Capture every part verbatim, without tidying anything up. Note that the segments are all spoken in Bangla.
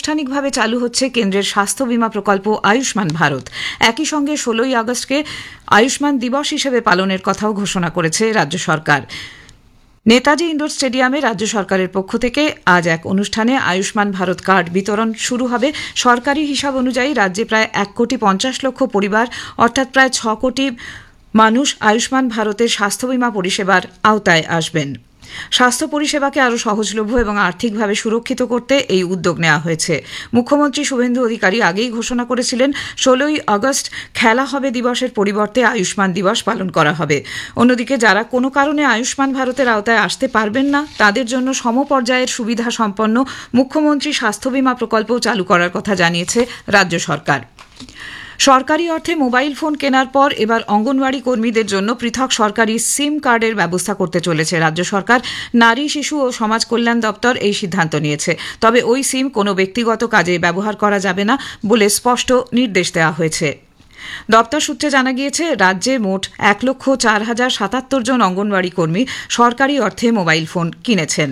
আনুষ্ঠানিকভাবে চালু হচ্ছে কেন্দ্রের স্বাস্থ্য বীমা প্রকল্প আয়ুষ্মান ভারত। একই সঙ্গে ষোলোই আগস্টকে আয়ুষ্মান দিবস হিসেবে পালনের কথাও ঘোষণা করেছে রাজ্য সরকার। নেতাজি ইন্ডোর স্টেডিয়ামে রাজ্য সরকারের পক্ষ থেকে আজ এক অনুষ্ঠানে আয়ুষ্মান ভারত কার্ড বিতরণ শুরু হবে। সরকারি হিসাব অনুযায়ী রাজ্যে প্রায় এক কোটি পঞ্চাশ লক্ষ পরিবার অর্থাৎ প্রায় ছ কোটি মানুষ আয়ুষ্মান ভারতের স্বাস্থ্য বীমা পরিষেবার আওতায় আসবেন। স্বাস্থ্য পরিষেবাকে আরও সহজলভ্য এবং আর্থিকভাবে সুরক্ষিত করতে এই উদ্যোগ নেওয়া হয়েছে। মুখ্যমন্ত্রী শুভেন্দু অধিকারী আগেই ঘোষণা করেছিলেন ষোলোই আগস্ট খেলা হবে দিবসের পরিবর্তে আয়ুষ্মান দিবস পালন করা হবে। অন্যদিকে যারা কোনো কারণে আয়ুষ্মান ভারতের আওতায় আসতে পারবেন না তাদের জন্য সমপর্যায়ের সুবিধা সম্পন্ন মুখ্যমন্ত্রী স্বাস্থ্য বীমা প্রকল্পও চালু করার কথা জানিয়েছে রাজ্য সরকার। সরকারি অর্থে মোবাইল ফোন কেনার পর এবার অঙ্গনওয়াড়ি কর্মীদের জন্য পৃথক সরকারি সিম কার্ডের ব্যবস্থা করতে চলেছে রাজ্য সরকার। নারী, শিশু ও সমাজ কল্যাণ দপ্তর এই সিদ্ধান্ত নিয়েছে। তবে ওই সিম কোনো ব্যক্তিগত কাজে ব্যবহার করা যাবে না বলে স্পষ্ট নির্দেশ দেওয়া হয়েছে। দপ্তর সূত্রে জানা গিয়েছে রাজ্যে মোট এক লক্ষ চার হাজার সাতাত্তর জন অঙ্গনওয়াড়ি কর্মী সরকারি অর্থে মোবাইল ফোন কিনেছেন।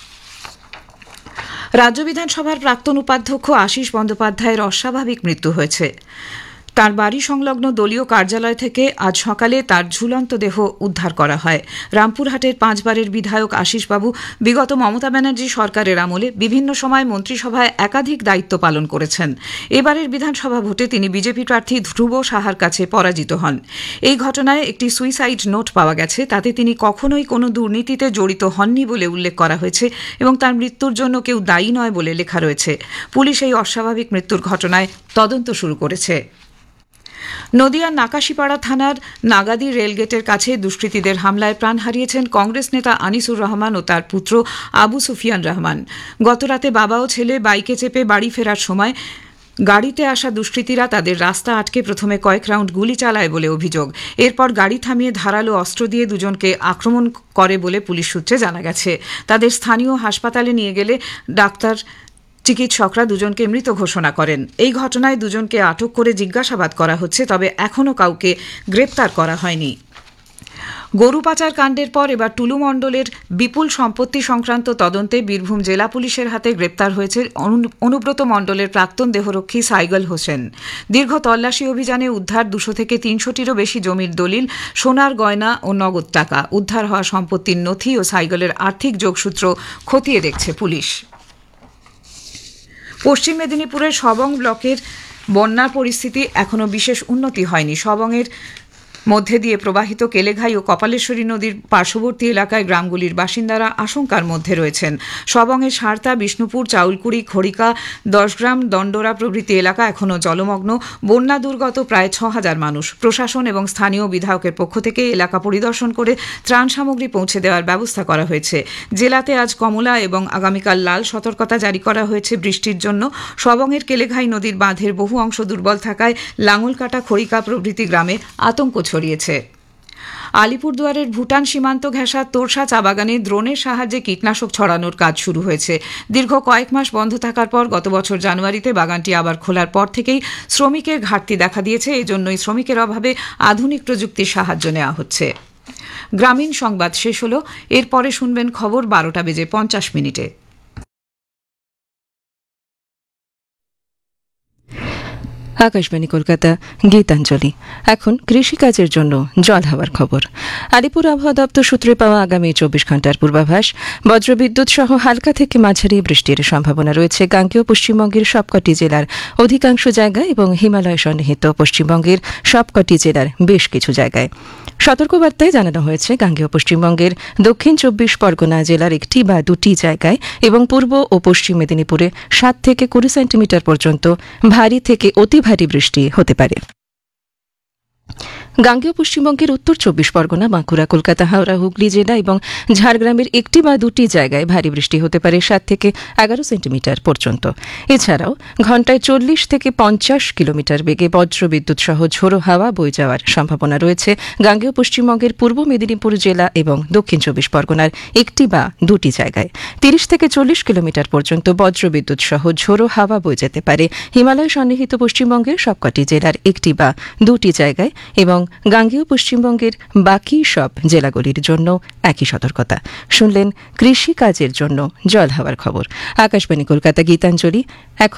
রাজ্য বিধানসভার প্রাক্তন উপাধ্যক্ষ আশিস বন্দ্যোপাধ্যায়ের অস্বাভাবিক মৃত্যু হয়েছে। তার বাড়ি সংলগ্ন দলীয় কার্যালয় থেকে আজ সকালে তার ঝুলন্ত দেহ উদ্ধার করা হয়। রামপুরহাটের পাঁচবারের বিধায়ক আশিসবাবু বিগত মমতা ব্যানার্জি সরকারের আমলে বিভিন্ন সময় মন্ত্রিসভায় একাধিক দায়িত্ব পালন করেছেন। এবারের বিধানসভা ভোটে তিনি বিজেপি প্রার্থী ধ্রুব সাহার কাছে পরাজিত হন। এই ঘটনায় একটি সুইসাইড নোট পাওয়া গেছে। তাতে তিনি কখনোই কোনো দুর্নীতিতে জড়িত হননি বলে উল্লেখ করা হয়েছে এবং তার মৃত্যুর জন্য কেউ দায়ী নয় বলে লেখা রয়েছে। পুলিশ এই অস্বাভাবিক মৃত্যুর ঘটনায় তদন্ত শুরু করেছে। নদিয়ার নাকাশিপাড়া থানার নাগাদি রেলগেটের কাছে দুষ্কৃতীদের হামলায় প্রাণ হারিয়েছেন কংগ্রেস নেতা আনিসুর রহমান ও তার পুত্র আবু সুফিয়ান রহমান। গতরাতে বাবা ও ছেলে বাইকে চেপে বাড়ি ফেরার সময় গাড়িতে আসা দুষ্কৃতীরা তাদের রাস্তা আটকে প্রথমে কয়েক রাউন্ড গুলি চালায় বলে অভিযোগ। এরপর গাড়ি থামিয়ে ধারালো অস্ত্র দিয়ে দুজনকে আক্রমণ করে বলে পুলিশ সূত্রে জানা গেছে। তাদের স্থানীয় হাসপাতালে নিয়ে গেলে ডাক্তার চিকিৎসকরা দুজনকে মৃত ঘোষণা করেন। এই ঘটনায় দুজনকে আটক করে জিজ্ঞাসাবাদ করা হচ্ছে, তবে এখনও কাউকে গ্রেপ্তার করা হয়নি। গরু পাচার কাণ্ডের পর এবার টুলু মণ্ডলের বিপুল সম্পত্তি সংক্রান্ত তদন্তে বীরভূম জেলা পুলিশের হাতে গ্রেপ্তার হয়েছে অনুব্রত মণ্ডলের প্রাক্তন দেহরক্ষী সাইগল হোসেন। দীর্ঘ তল্লাশি অভিযানে উদ্ধার দুশো থেকে তিনশোটিরও বেশি জমির দলিল, সোনার গয়না ও নগদ টাকা। উদ্ধার হওয়া সম্পত্তির নথি ও সাইগলের আর্থিক যোগসূত্র খতিয়ে দেখছে পুলিশ। পশ্চিম মেদিনীপুরের সবং ব্লকের বন্যার পরিস্থিতি এখনও বিশেষ উন্নতি হয়নি। সবংয়ের মধ্যে দিয়ে প্রবাহিত কেলেঘাই ও কপালেশ্বরী নদীর পার্শ্ববর্তী এলাকায় গ্রামগুলির বাসিন্দারা আশঙ্কার মধ্যে রয়েছেন। সবংয়ের সারতা, বিষ্ণুপুর, চাউলকুড়ি, খড়িকা, দশগ্রাম, দণ্ডরা প্রভৃতি এলাকা এখনও জলমগ্ন। বন্যা দুর্গত প্রায় ছ হাজার মানুষ। প্রশাসন এবং স্থানীয় বিধায়কের পক্ষ থেকে এলাকা পরিদর্শন করে ত্রাণ সামগ্রী পৌঁছে দেওয়ার ব্যবস্থা করা হয়েছে। জেলাতে আজ কমলা এবং আগামীকাল লাল সতর্কতা জারি করা হয়েছে বৃষ্টির জন্য। সবংয়ের কেলেঘাই নদীর বাঁধের বহু অংশ দুর্বল থাকায় লাঙলকাটা, খড়িকা প্রভৃতি গ্রামে আতঙ্ক ছড়িয়েছে। আলিপুরদুয়ারের ভুটান সীমান্ত ঘেঁষা তোরসা চা বাগানে ড্রোনের সাহায্যে কীটনাশক ছড়ানোর কাজ শুরু হয়েছে। দীর্ঘ কয়েক মাস বন্ধ থাকার পর গত বছর জানুয়ারিতে বাগানটি আবার খোলার পর থেকেই শ্রমিকের ঘাটতি দেখা দিয়েছে। এজন্যই শ্রমিকের অভাবে আধুনিক প্রযুক্তির সাহায্য নেওয়া হচ্ছে। গ্রামীণ সংবাদ শেষ হল। এরপরে শুনবেন খবর বারোটা বেজে পঞ্চাশ মিনিটে। আকাশবাণী কলকাতা, গীতাঞ্জলি। এখন কৃষিকাজের জন্য জল হাওয়ার খবর। আলিপুর আবহাওয়া দপ্তর সূত্রে পাওয়া আগামী চব্বিশ ঘন্টার পূর্বাভাস। বজ্রবিদ্যুৎ সহ হালকা থেকে মাঝারি বৃষ্টির সম্ভাবনা রয়েছে গাঙ্গেয় পশ্চিমবঙ্গের সবকটি জেলার অধিকাংশ জায়গায় এবং হিমালয় সন্নিহিত পশ্চিমবঙ্গের সবকটি জেলার বেশ কিছু জায়গায়। সতর্কবার্তায় জানানো হয়েছে গাঙ্গেয় পশ্চিমবঙ্গের দক্ষিণ চব্বিশ পরগনা জেলার একটি বা দুটি জায়গায় এবং পূর্ব ও পশ্চিম মেদিনীপুরে সাত থেকে কুড়ি সেন্টিমিটার পর্যন্ত ভারী থেকে অতি ভারী বৃষ্টি হতে পারে। গাঙ্গেয় পশ্চিমবঙ্গের উত্তর চব্বিশ পরগনা, বাঁকুড়া, কলকাতা, হাওড়া, হুগলি জেলা এবং ঝাড়গ্রামের একটি বা দুটি জায়গায় ভারী বৃষ্টি হতে পারে সাত থেকে এগারো সেন্টিমিটার পর্যন্ত। এছাড়াও ঘণ্টায় চল্লিশ থেকে পঞ্চাশ কিলোমিটার বেগে বজ্রবিদ্যুৎ সহ ঝোড়ো হাওয়া বয়ে যাওয়ার সম্ভাবনা রয়েছে গাঙ্গেয় পশ্চিমবঙ্গের পূর্ব মেদিনীপুর জেলা এবং দক্ষিণ চব্বিশ পরগনার একটি বা দুটি জায়গায়। তিরিশ থেকে চল্লিশ কিলোমিটার পর্যন্ত বজ্রবিদ্যুৎ সহ ঝোড়ো হাওয়া বয়ে যেতে পারে হিমালয় সন্নিহিত পশ্চিমবঙ্গের সবকটি জেলার একটি বা দুটি জায়গায় এবং গাঙ্গেয় পশ্চিমবঙ্গের বাকি সব জেলাগুলির জন্য একই সতর্কতা। শুনলেন কৃষি কাজের জন্য জল হাওয়ার খবর। আকাশবাণী কলকাতা, গীতাঞ্জলি। এখন